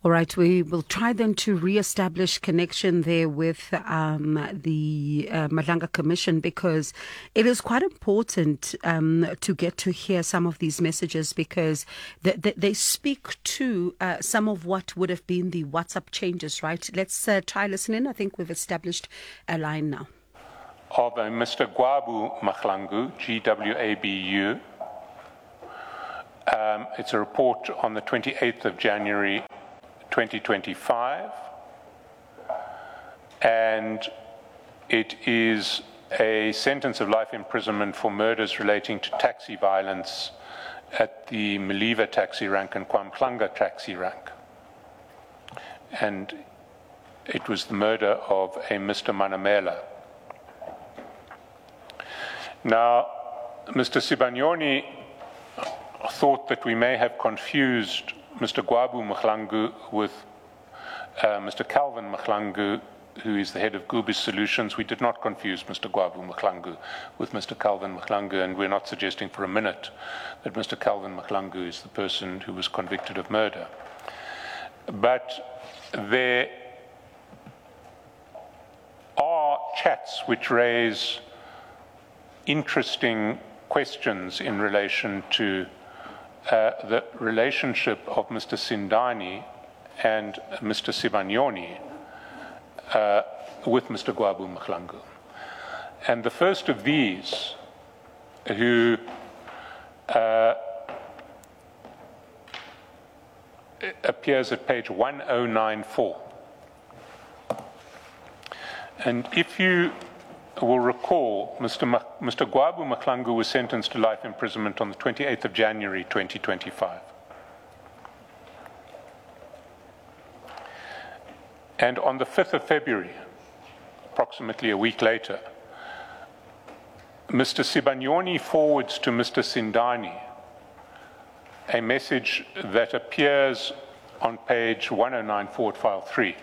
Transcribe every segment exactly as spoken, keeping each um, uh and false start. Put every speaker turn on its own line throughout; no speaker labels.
All right, we will try then to re-establish connection there with um, the uh, Madlanga Commission, because it is quite important um, to get to hear some of these messages, because they, they, they speak to uh, some of what would have been the WhatsApp changes, right? Let's uh, try listening. I think we've established a line now.
Of a Mister Gwabu Mahlangu, G W A B U. Um, it's a report on the twenty-eighth of January twenty twenty-five, and it is a sentence of life imprisonment for murders relating to taxi violence at the Maliva taxi rank and KwaMhlanga taxi rank. And it was the murder of a Mister Manamela. Now, Mister Sibanyoni thought that we may have confused Mister Gwabu Mahlangu with uh, Mister Calvin Mahlangu, who is the head of Gubis Solutions. We did not confuse Mister Gwabu Mahlangu with Mister Calvin Mahlangu, and we're not suggesting for a minute that Mister Calvin Mahlangu is the person who was convicted of murder. But there are chats which raise interesting questions in relation to Uh, the relationship of Mister Sindani and Mister Sibanyoni uh, with Mister Gwabu Mahlangu. And the first of these, who uh, appears at page one oh nine four. And if you will recall, Mister Ma- Mister Gwabu Mahlangu was sentenced to life imprisonment on the twenty-eighth of January twenty twenty-five. And on the fifth of February, approximately a week later, Mister Sibanyoni forwards to Mister Sindani a message that appears on page one oh nine four, file three.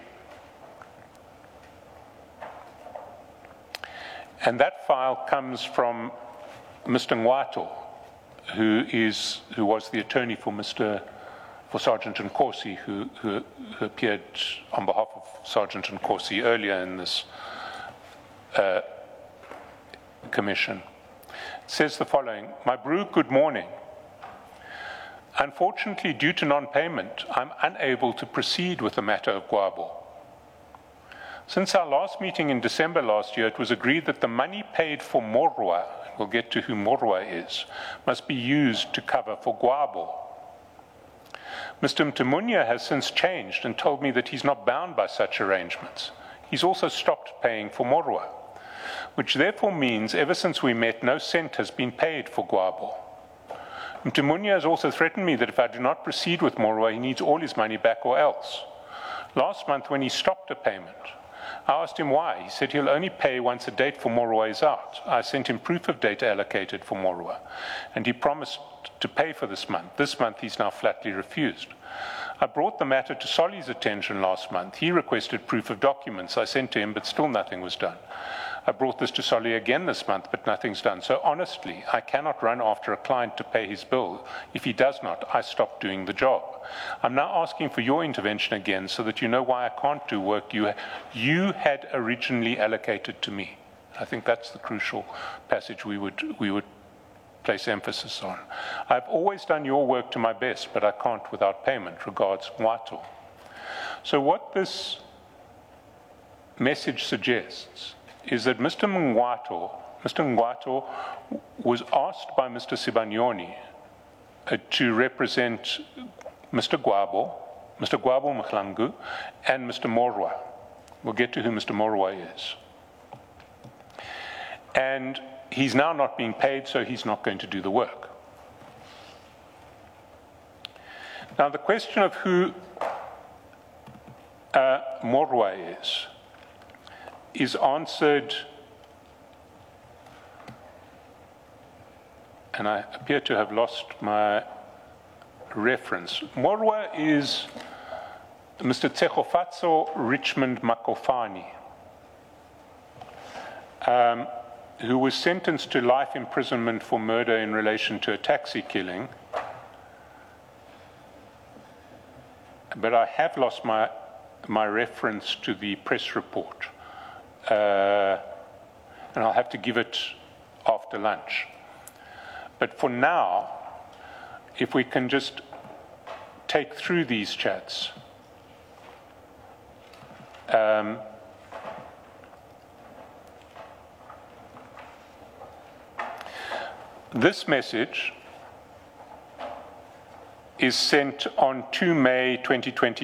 And that file comes from Mister Ngwato, who is who was the attorney for Mister for Sergeant Nkosi, who, who, who appeared on behalf of Sergeant Nkosi earlier in this uh, commission. It says the following: My brew, good morning. Unfortunately, due to non-payment, I'm unable to proceed with the matter of Gwabu. Since our last meeting in December last year, it was agreed that the money paid for Morwa, we'll get to who Morwa is, must be used to cover for Gwabu. Mister Mtemunya has since changed and told me that he's not bound by such arrangements. He's also stopped paying for Morwa, which therefore means ever since we met, no cent has been paid for Gwabu. Mtemunya has also threatened me that if I do not proceed with Morwa, he needs all his money back or else. Last month, when he stopped a payment, I asked him why. He said he'll only pay once a date for Morwa is out. I sent him proof of date allocated for Morwa, and he promised to pay for this month. This month, he's now flatly refused. I brought the matter to Soli's attention last month. He requested proof of documents. I sent to him, but still nothing was done. I brought this to Soli again this month, but nothing's done. So honestly, I cannot run after a client to pay his bill. If he does not, I stop doing the job. I'm now asking for your intervention again so that you know why I can't do work you, you had originally allocated to me. I think that's the crucial passage we would, we would place emphasis on. I've always done your work to my best, but I can't without payment. Regards, Ngwato. So what this message suggests is that Mister Ngwato, Mister Ngwato was asked by Mister Sibanyoni uh, to represent Mister Gwabu, Mister Gwabu Mahlangu, and Mister Morwa. We'll get to who Mister Morwa is. And he's now not being paid, so he's not going to do the work. Now, the question of who uh, Morwa is, is answered, and I appear to have lost my reference. Morwa is Mister Tsegofatso Richmond Makofani, um, who was sentenced to life imprisonment for murder in relation to a taxi killing, but I have lost my, my reference to the press report. Uh, and I'll have to give it after lunch. But for now, if we can just take through these chats. Um, this message is sent on two May twenty twenty.